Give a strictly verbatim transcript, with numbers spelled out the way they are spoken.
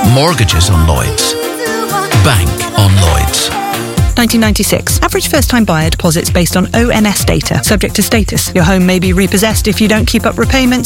Mortgages on Lloyds. Bank on Lloyds. nineteen ninety-six. Average first-time buyer deposits based on O N S data. Subject to status. Your home may be repossessed if you don't keep up repayments.